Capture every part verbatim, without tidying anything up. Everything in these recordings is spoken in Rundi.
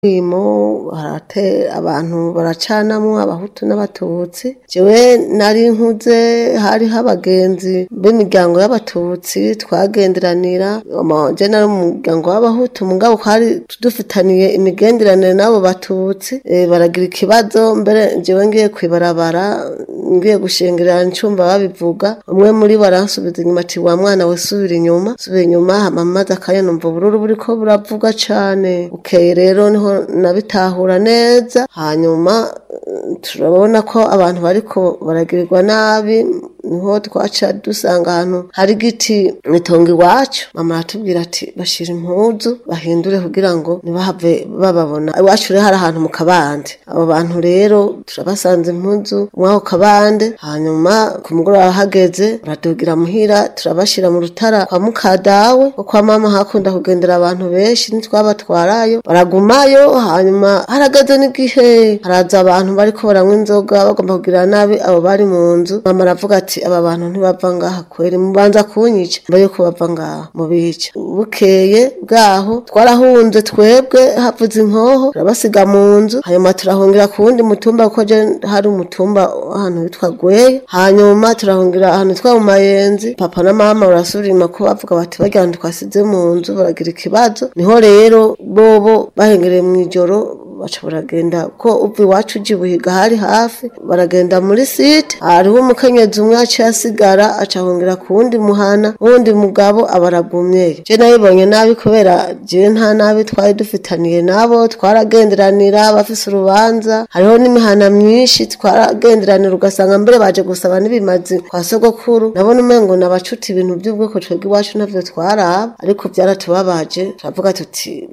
imo harate abantu baracanamwo abahutu n'abatutsi. Jewe nari nkuze hari habagenzi b'imiryango y'abatutsi twagenderanira, je nari mu muryango w'abahutu mugabo hari dufitaniye imigenderanire n'abo batutsi. E, baragira ikibazo mbere jewe ngiye kwibarabara ngiye gushengerera ncumba babivuga, umwe muri baransubiza inyuma ati wa mwana we subira inyuma, subira inyuma hama maze akanya numva ubururu buriko buravuga cane. Ukeye rero niho nabitahura neza, hanyuma turabona ko abantu bariko baragirirwa nabi, niho twaca dusanga ahantu hari igiti mwitongo iwacu. Mama aratubwira ati bashira impuzu bahindure kugira ngo ntibahave bababona. Iwacu rero hari ahantu mu kabande, abo bantu rero turabasanze impuzu mwaho kabande, hanyuma ku mugoroba hageze baradugira muhira turabashira mu rutara kwa mukadawe ko kwa mama hakunda kugendera abantu benshi, nitwabatwarayo baragumayo. Hanyuma harageze n'igihe haraza abantu bariko baranywa inzoga bagomba kugira nabi abo bari mu nzu. Mama aravuga ati aba bantu ntibava ngaha kweri, mubanza kunyica mbere yuko bava ngaha mubica. Bukeye bwaho twarahunze twebwe havuze inkoho turabasiga mu nzu, hanyuma turahungira ku wundi mutumba kuko je hari umutumba ahantu hitwa Gweye, hanyuma turahungira ahantu twa mu Mayenzi. Papa na mama barasubira ko bavuga bati barya twasize mu nzu baragira ikibazo. Niho rero bobo bahengereye mw'ijoro baca baragenda ko uvi wacu jibuhiga hari hafi, baragenda muri site. Hariho umukenyezi umwe aca asigara aca hongera ku wundi muhana, wundi mugabo abaragumye. Je nabibonye nabi kubera je nta nabi twari dufitaniye nabo, twaragenderanira bafise urubanza. Hariho n'imihana myinshi twaragenderanira ugasanga mbere baje gusaba n'ibimazi kwa sogokuru. Nabona umengo nabacuti ibintu by'ubwoko twebwe iwacu navyo twaraba, ariko byaratubabaje turavuga tuti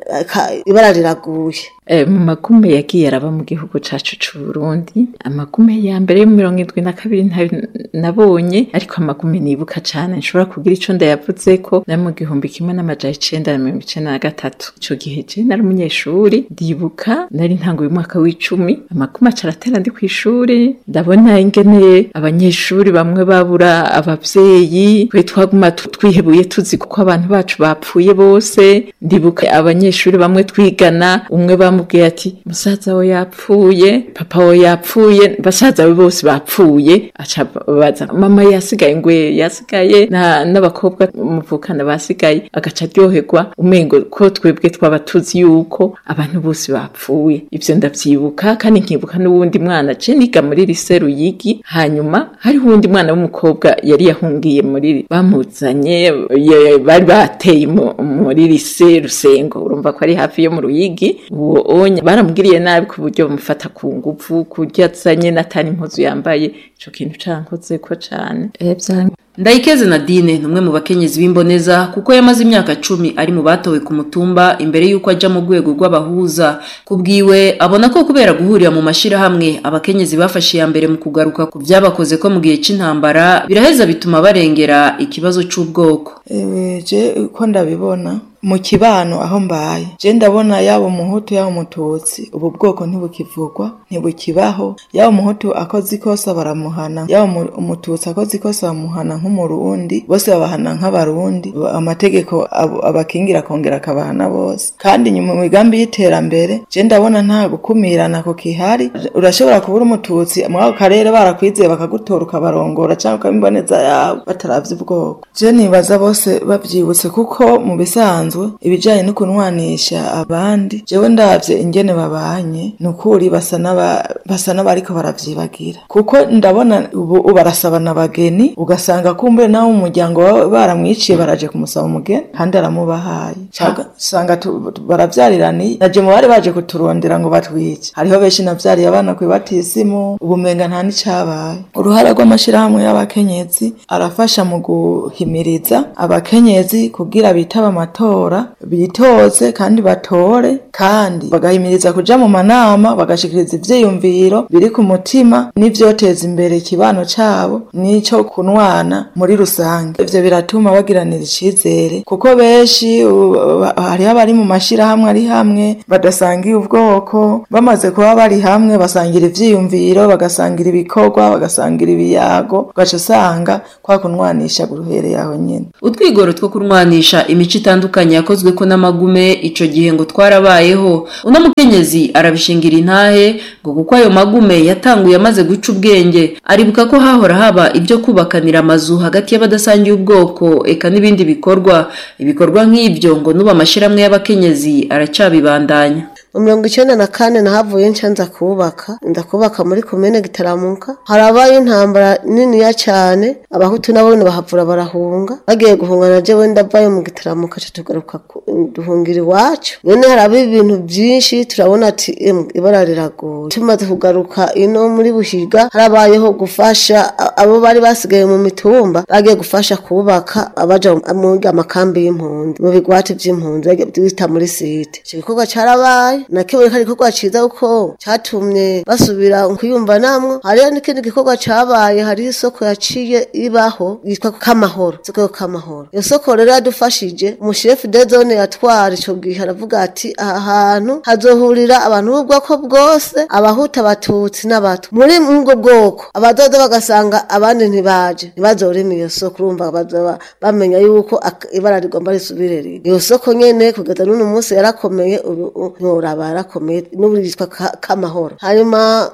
ibara riraguye. E, mu makume yagiye araba mu gihugu cacu c'u Burundi, amakume ya mbere yo mirongo indwi na kabiri nabonye, ariko amakume nibuka cane nshobora kugira ico ndayavuzeko na mu gihumbi kimwe n'amajana icenda na mirongo icenda na gatatu. Ico gihe je nari umunyeshuri, ndibuka nari ntanguye umwaka w'icumi, amakume aca aratera ndi kw'ishuri, ndabona ingene abanyeshuri bamwe babura abavyeyi, twe twaguma twihebuye tuzi kuko abantu bacu bapfuye bose. Ndibuka abanyeshuri bamwe twigana, umwe bamubwiye ati musaza we yapfuye, papa we yapfuye, basaza we bose bapfuye. Aca baza mama yasigaye ngwe yasigaye na n'abakobwa muvukana basigaye, agaca aryoherwa umengo ko twebwe twaba tuzi yuko abantu bose bapfuye. Ivyo ndavyibuka kandi nkibuka n'uwundi mwana je niga muri lycée Ruyigi, hanyuma hari uwundi mwana w'umukobwa yari yahungiye muri bamuzanye bari bateye muri lycée Rusengo, urumva ko ari hafi yo mu Ruyigi. Uwo onye baramugiriye nabi ku buryo bamufata ku nguvu, kurya azanye natani impuzu yambaye. Ico kintu cankoze ko cane. Evya Ndayikeze Nadine numwe mu bakenyezi b'imboneza kuko yamaze imyaka cumi ari mu batowe ku mutumba imbere yuko aja mu rwego rw'abahuza. Kubwiwe abona ko kubera guhurira mu mashira hamwe abakenyezi bafashe ya mbere mu kugaruka ku vyabakoze ko mu gihe c'intambara, biraheza bituma barengera ikibazo c'ubwoko. Ewe je ko ndabibona mu kibano aho mbaye, je ndabona yabo muhutu yabo mututsi ubu bwoko ntibukivugwa, ntibukibaho. Yabo muhutu akoze ikosa baramuhana, yabo umututsi akoze ikosa bamuhana nk'umurundi, bose babahana nk'abarundi. Amategeko abakingira kongera akabahana bose, kandi nyuma mu migambi y'iterambere je ndabona nta gukumirana ko kihari. Urashobora kubura umututsi mu karere barakwizeye bakagutora ukabarongora cyangwa ukabimboneza yawe bataravye ubwoko. Je nibaza bose bavyibutse kuko mu bisanzwe ibijanye no kunwanisha abandi, jewe ndavye ingene babanye nukuri basa naba basa nabariko baravyibagira, kuko ndabona ubu barasabana abageni ugasanga kumbe nawo umuryango baramwiciye baraje kumusaba umugeni kandi aramubahaye. Sanga baravyariraniye, naje mu bari baje kuturondera ngo batwice. Hariho benshi navyariye abana kwibatisimu, ubumenga nta nicabaye. Uruhara rw'amashirahamwe y'abakenyezi arafasha mu guhimiriza abakenyezi kugira bitaba amatora, bitoze kandi batore, kandi bagahimiriza kuja mu manama bagashikiriza ivyiyumviro biri ku mutima n'ivyoteza imbere ikibano cabo nico kunwana muri rusange. Ivyo biratuma bagiranira icizere kuko benshi hariho abari mu mashira hamwe ari hamwe badasangiye ubwoko, bamaze kuba bari hamwe basangira ivyiyumviro, bagasangira ibikorwa, bagasangira ibiyago, gaca usanga kwa kunwanisha guruhereye aho nyene. Utwigoro two kunwanisha imico itandukanye zitandukanye yakozwe ko n'amagume ico gihe ngo twarabayeho. Uno mukenyezi arabishingira intahe ngo kuko ayo magume yatanguye amaze guca ubwenge. Aribuka ko hahora haba ibyo kubakanira amazu hagati y'abadasangiye ubwoko eka n'ibindi bikorwa. Ibikorwa nk'ibyo ngo nuba amashiramwe y'abakenyezi aracabibandanya. Mu mirongo icenda na kane nahavuye ncanza kubaka ndakubaka muri komine Gitaramuka. Harabaye intambara nini ya cyane, abahutu nabo bahavura barahunga. Bagiye guhunga na jewe ndavayo mu Gitaramuka tugaruka duhungira iwacu. None haraba ibintu byinshi turabona ati ibara riragoye. Tumaze kugaruka ino muri Buhiga harabayeho gufasha abo bari basigaye mu mitumba, bagiye gufasha kubaka abaja mu makambi y'impunzi mu bigwati by'impunzi bita muri site. Icyo gikorwa cyarabaye nakibonye kari gikorwa ciza uko cyatumye basubira kwiyumva namwe. Hariyo n'ikindi gikorwa cabaye, hari isoko yaciye ibaho yitwa Kamahoro, isoko Kamahoro. Iyo soko rero yadufashije, umushefu de zone yatwara ico gihe aravuga ati aha hantu hazohurira abantu b'ubwoko bwose, abahuta abatutsi n'abato. Muri ubwo bwoko abadodo bagasanga abandi ntibaje, ntibazorema iyo soko, urumva bazoba bamenya yuko ibara rigomba risubire riri. Iyo soko nyene kugeza n'uno munsi yarakomeye, ubu barakomeye n'ubu yitwa Kamahoro. Hanyuma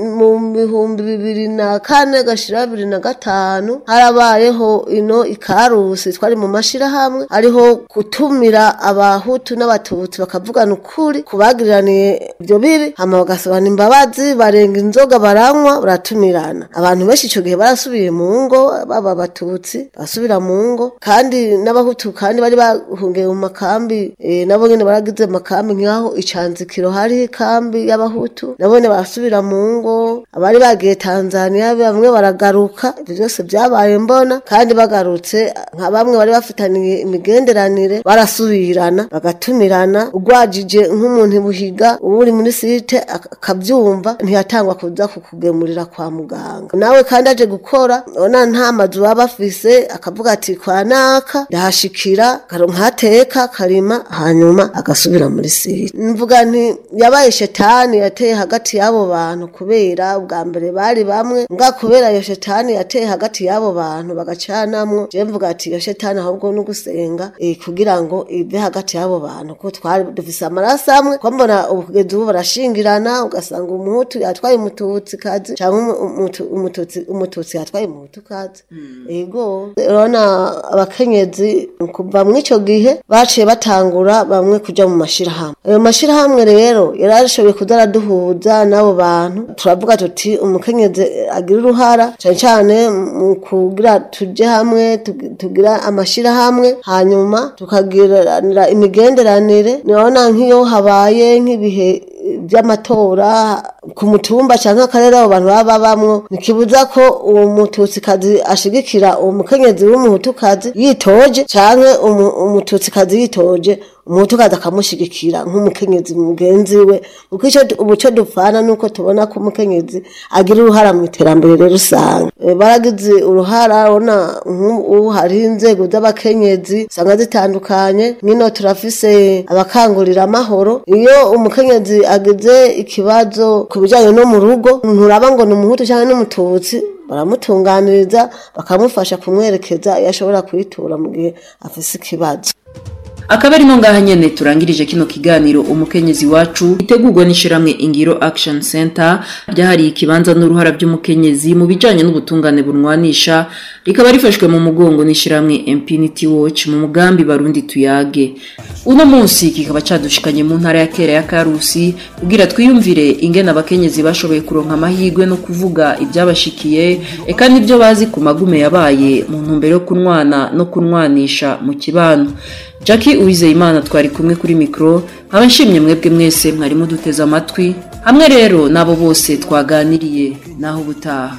mu bihumbi bibiri na kane gashira bibiri na gatanu harabayeho ino Ikarusi, twari mu mashirahamwe ariho kutumira abahutu n'abatutsi bakavugana ukuri kubagiraniye ibyo bibi, hama bagasabana imbabazi, barenga inzoga baranywa, baratumirana. Abantu benshi ico gihe barasubiye mu ngo, baba abatutsi basubira mu ngo, kandi n'abahutu kandi bari bahungiye mu makambi e, nabo nyene baragize makambi nk'aho Icanzikiro hari kambi y'abahutu, nabone basubira mu ngo. Abari bagiye Tanzania bamwe baragaruka. Ibyo byose byabaye mbona, kandi bagarutse nka bamwe bari bafitaniye imigenderanire barasubirana bagatumirana. Ugwajije nk'umuntu Buhiga uri muri site akabyumva, ntiyatangwa kuza kukugemurira kwa muganga. Nawe kandi aje gukora ona nta mazu baba bafise, akavuga ati kwa naka ndahashikira karonkateka karima, hanyuma agasubira muri site. Mvuga nti yabaye shetani yateye hagati yabo bantu, kubera ubwa mbere bari bamwe nga kubera iyo shetani yateye hagati yabo bantu bagacanamwo. Je mvuga ati iyo shetani ahubwo no gusenga e, kugira ngo ive hagati yabo bantu, ko twari dufise amaraso amwe. Ko mbona ubugezi ubu barashingirana, ugasanga umuhutu yatwaye umututsi kazi cyangwa umututsi umututsi yatwaye umuhutu kazi. Ego urabona abakenyezi kuva mu ico gihe baciye batangura bamwe kuja mu mashirahamwe. Ayo mashirahamwe rero yarashoboye kudaraduhuza nabo bantu. Turavuga tuti umukenyezi agira uruhara cyane cyane mu kugira tuje hamwe, tugira amashirahamwe, hanyuma tukagiranira imigenderanire. Nibona nk'iyo habaye nk'ibihe by'amatora ku mutumba cyangwa akarere abo bantu baba bamwo, nikibuza ko uwo mututsikazi ashigikira uwo mukenyezi w'umuhutukazi yitoje, cyangwa umututsikazi yitoje umuhutukazi akamushigikira nk'umukenyezi mugenzi we. Uko ico ubuco dupfana nuko tubona ko umukenyezi agira uruhara mu iterambere rusange. E, baragize uruhara ona nk'ubu hari inzego z'abakenyezi sanga zitandukanye. Nkino turafise abakangurira amahoro. Iyo umukenyezi agize ikibazo kubijanye no mu rugo, nturaba ngo n'umuhutu cyangwa n'umututsi, baramutunganiriza bakamufasha kumwerekeza yashobora kwitura mu gihe afise ikibazo. Akaba ari ngaha nyene turangirije kino kiganiro umukenyezi wacu itegurwa n'ishiramwe Ingiro Action Center ryahari ikibanza n'uruhara by'umukenyezi mu bijanye n'ubutungane bunwanisha, rikaba rifashwe mu mugongo n'ishiramwe Impunity Watch mu mugambi Barundi tuyage. Uno munsi kikaba cadushikanye mu ntara ya Kera ya Karusi kugira twiyumvire ingene abakenyezi bashoboye kuronka amahirwe no kuvuga ibyabashikiye, eka nibyo bazi ku magume yabaye mu ntumbero yo kunwana no kunwanisha mu kibano. Jackie Uwizeyimana twari kumwe kuri mikro, nkaba nshimye mwebwe mwese mwari muduteza amatwi. Hamwe rero nabo bose twaganiriye, naho butaha.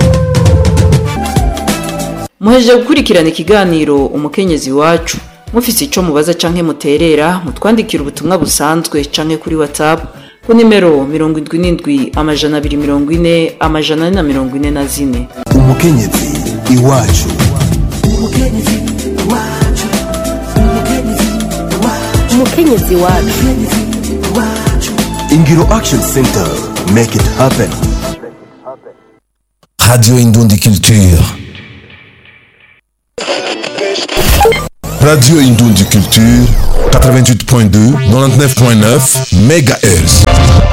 Muheje gukurikirana ikiganiro umukenyezi wacu. Mufise ico mubaza canke muterera, mutwandikira ubutumwa busanzwe canke kuri WhatsApp ku nimero mirongo indwi n'indwi amajana abiri mirongo ine amajana ane na mirongo ine na zine. Umukenyezi iwacu. Umukenyezi iwacu. Umukenyezi wacu. Ingiro Action Center, make it happen. Radio Indundi Culture. Radio Indundi Culture. quatre-vingt-huit point deux, quatre-vingt-neuf point neuf mégahertz.